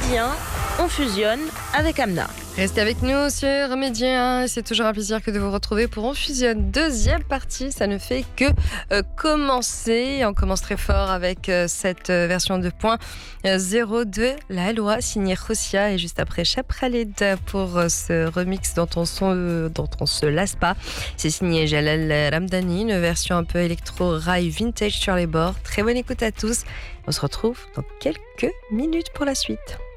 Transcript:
Média 1, on fusionne avec Amna. Restez avec nous sur Média 1, c'est toujours un plaisir que de vous retrouver pour On Fusionne. Deuxième partie, ça ne fait que commencer. On commence très fort avec cette version 2.0 de La Loi, signée Rosia, et juste après Cheb Khaled pour ce remix dont on se lasse pas. C'est signé Jalal Ramdani, une version un peu électro-rail vintage sur les bords. Très bonne écoute à tous. On se retrouve dans quelques minutes pour la suite.